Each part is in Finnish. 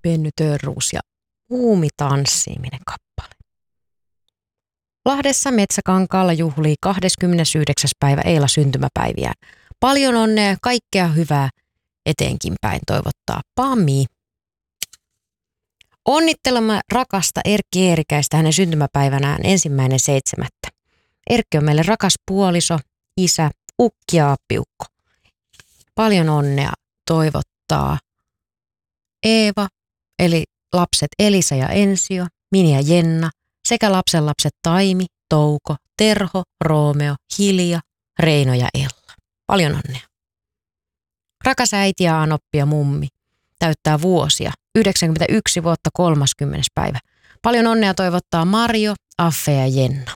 Benny Törruus ja Muumi tanssiiminen kappale. Lahdessa Metsäkankaalla juhlii 29. päivä Eila syntymäpäiviään. Paljon onnea ja kaikkea hyvää eteenkin päin toivottaa Pami. Onnittelemme rakasta Erkki Eerikäistä hänen syntymäpäivänään 1.7. Erkki on meille rakas puoliso, isä, ukki ja appiukko. Paljon onnea toivottaa Eeva, eli lapset Elisa ja Ensio, Mini ja Jenna, sekä lapsenlapset Taimi, Touko, Terho, Roomeo, Hilja, Reino ja Ella. Paljon onnea. Rakas äiti ja anoppi ja mummi täyttää vuosia, 91 vuotta 30. päivä. Paljon onnea toivottaa Marjo, Affe ja Jenna.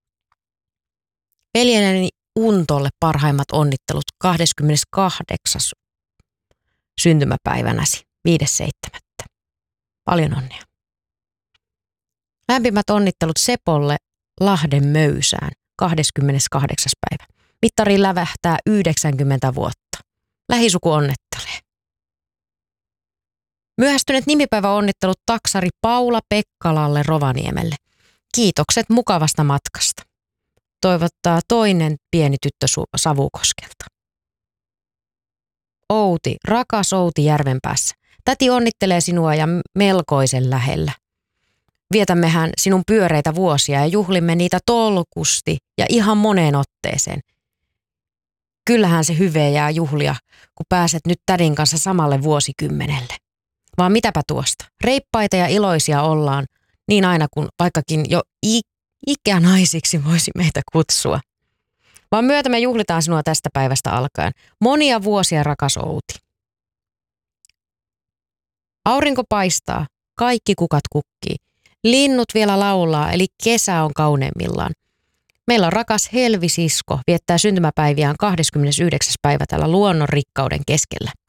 Veljeni Untolle parhaimmat onnittelut 28. syntymäpäivänäsi 5.7. Paljon onnea. Lämpimät onnittelut Sepolle Lahden Möysään 28. päivä. Mittari lävähtää 90 vuotta. Lähisuku onnettelee. Myöhästyneet nimipäiväonnittelut taksari Paula Pekkalalle Rovaniemelle. Kiitokset mukavasta matkasta. Toivottaa toinen pieni tyttö Savukoskelta. Outi, rakas Outi Järvenpäässä. Täti onnittelee sinua ja melkoisen lähellä. Vietämmehän sinun pyöreitä vuosia ja juhlimme niitä tolkusti ja ihan moneen otteeseen. Kyllähän se hyveä jää juhlia, kun pääset nyt tädin kanssa samalle vuosikymmenelle. Vaan mitäpä tuosta. Reippaita ja iloisia ollaan, niin aina kun vaikkakin jo ikänaisiksi voisi meitä kutsua. Vaan myötä me juhlitaan sinua tästä päivästä alkaen. Monia vuosia, rakas Outi. Aurinko paistaa, kaikki kukat kukkii. Linnut vielä laulaa, eli kesä on kauneimmillaan. Meillä on rakas Helvi-sisko, viettää syntymäpäiviään 29. päivä täällä luonnon rikkauden keskellä.